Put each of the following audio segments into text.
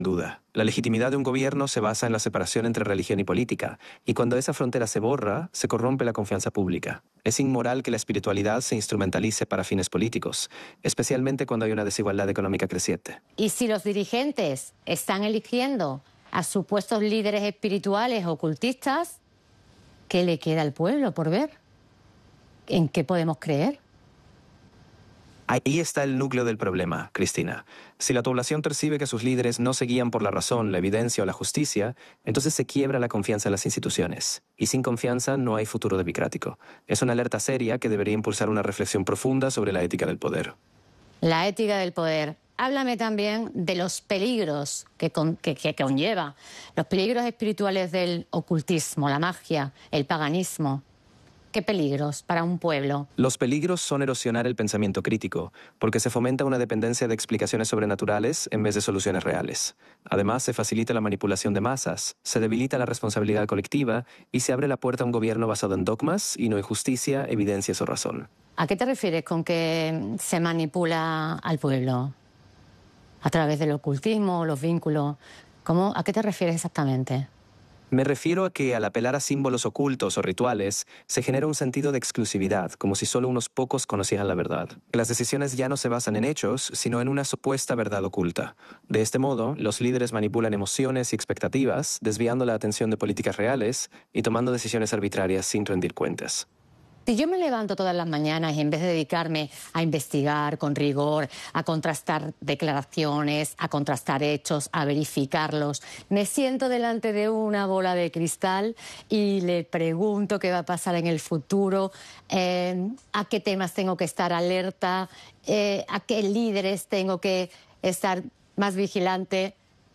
Duda. La legitimidad de un gobierno se basa en la separación entre religión y política, y cuando esa frontera se borra, se corrompe la confianza pública. Es inmoral que la espiritualidad se instrumentalice para fines políticos, especialmente cuando hay una desigualdad económica creciente. Y si los dirigentes están eligiendo a supuestos líderes espirituales ocultistas, ¿qué le queda al pueblo por ver? ¿En qué podemos creer? Ahí está el núcleo del problema, Cristina. Si la población percibe que sus líderes no se guían por la razón, la evidencia o la justicia, entonces se quiebra la confianza en las instituciones. Y sin confianza no hay futuro democrático. Es una alerta seria que debería impulsar una reflexión profunda sobre la ética del poder. La ética del poder. Háblame también de los peligros que conlleva, los peligros espirituales del ocultismo, la magia, el paganismo. ¿Qué peligros para un pueblo? Los peligros son erosionar el pensamiento crítico, porque se fomenta una dependencia de explicaciones sobrenaturales en vez de soluciones reales. Además, se facilita la manipulación de masas, se debilita la responsabilidad colectiva y se abre la puerta a un gobierno basado en dogmas y no en justicia, evidencias o razón. ¿A qué te refieres con que se manipula al pueblo? ¿A través del ocultismo, los vínculos? ¿A qué te refieres exactamente? Me refiero a que al apelar a símbolos ocultos o rituales, se genera un sentido de exclusividad, como si solo unos pocos conocieran la verdad. Las decisiones ya no se basan en hechos, sino en una supuesta verdad oculta. De este modo, los líderes manipulan emociones y expectativas, desviando la atención de políticas reales y tomando decisiones arbitrarias sin rendir cuentas. Si yo me levanto todas las mañanas y en vez de dedicarme a investigar con rigor, a contrastar declaraciones, a contrastar hechos, a verificarlos, me siento delante de una bola de cristal y le pregunto qué va a pasar en el futuro, a qué temas tengo que estar alerta, a qué líderes tengo que estar más vigilante,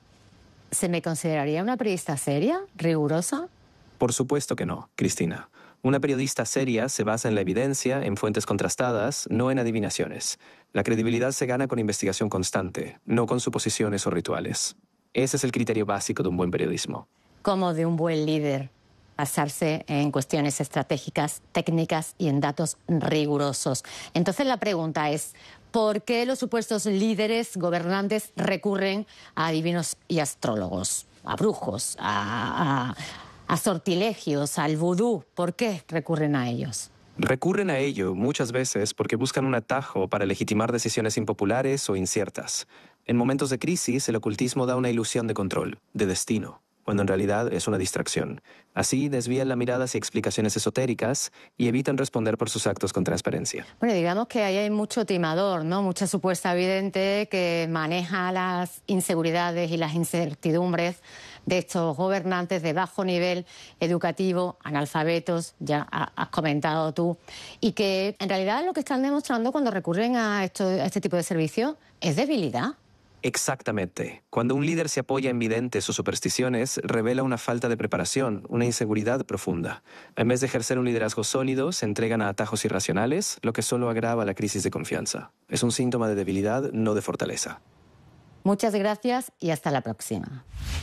¿se me consideraría una periodista seria, rigurosa? Por supuesto que no, Cristina. Una periodista seria se basa en la evidencia, en fuentes contrastadas, no en adivinaciones. La credibilidad se gana con investigación constante, no con suposiciones o rituales. Ese es el criterio básico de un buen periodismo. Como de un buen líder, basarse en cuestiones estratégicas, técnicas y en datos rigurosos. Entonces la pregunta es, ¿por qué los supuestos líderes gobernantes recurren a adivinos y astrólogos, a brujos, a sortilegios, al vudú? ¿Por qué recurren a ellos? Recurren a ello muchas veces porque buscan un atajo para legitimar decisiones impopulares o inciertas. En momentos de crisis, el ocultismo da una ilusión de control, de destino, cuando en realidad es una distracción. Así desvían la mirada hacia explicaciones esotéricas y evitan responder por sus actos con transparencia. Bueno, digamos que ahí hay mucho timador, ¿no? Mucha supuesta vidente que maneja las inseguridades y las incertidumbres de estos gobernantes de bajo nivel educativo, analfabetos, ya has comentado tú, y que en realidad lo que están demostrando cuando recurren a este tipo de servicios es debilidad. Exactamente. Cuando un líder se apoya en videntes o supersticiones, revela una falta de preparación, una inseguridad profunda. En vez de ejercer un liderazgo sólido, se entregan a atajos irracionales, lo que solo agrava la crisis de confianza. Es un síntoma de debilidad, no de fortaleza. Muchas gracias y hasta la próxima.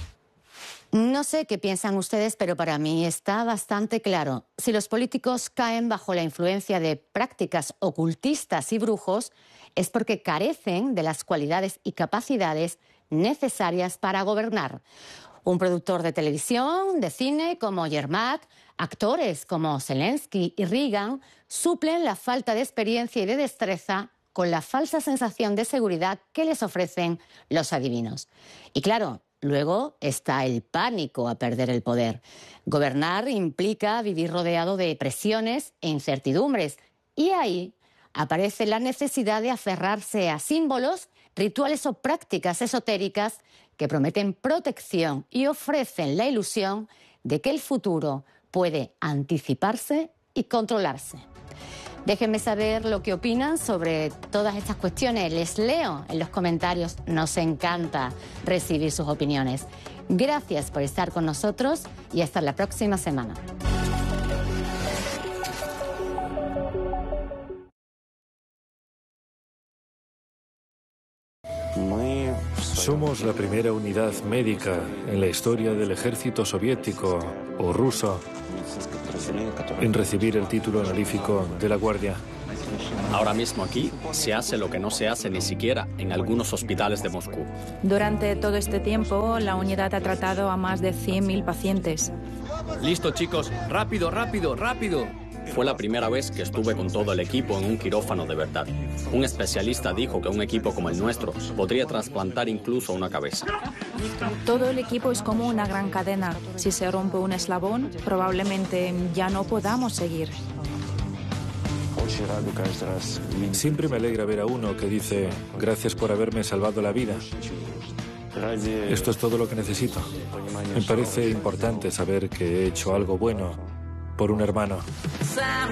No sé qué piensan ustedes, pero para mí está bastante claro. Si los políticos caen bajo la influencia de prácticas ocultistas y brujos, es porque carecen de las cualidades y capacidades necesarias para gobernar. Un productor de televisión, de cine como Yermak, actores como Zelensky y Reagan, suplen la falta de experiencia y de destreza con la falsa sensación de seguridad que les ofrecen los adivinos. Y claro, luego está el pánico a perder el poder. Gobernar implica vivir rodeado de presiones e incertidumbres. Y ahí aparece la necesidad de aferrarse a símbolos, rituales o prácticas esotéricas que prometen protección y ofrecen la ilusión de que el futuro puede anticiparse y controlarse. Déjenme saber lo que opinan sobre todas estas cuestiones. Les leo en los comentarios. Nos encanta recibir sus opiniones. Gracias por estar con nosotros y hasta la próxima semana. Somos la primera unidad médica en la historia del ejército soviético o ruso en recibir el título honorífico de la Guardia. Ahora mismo aquí se hace lo que no se hace ni siquiera en algunos hospitales de Moscú. Durante todo este tiempo, la unidad ha tratado a más de 100.000 pacientes. Listo, chicos. Rápido, rápido, rápido. Fue la primera vez que estuve con todo el equipo en un quirófano de verdad. Un especialista dijo que un equipo como el nuestro podría trasplantar incluso una cabeza. Todo el equipo es como una gran cadena. Si se rompe un eslabón, probablemente ya no podamos seguir. Siempre me alegra ver a uno que dice, gracias por haberme salvado la vida. Esto es todo lo que necesito. Me parece importante saber que he hecho algo bueno por un hermano.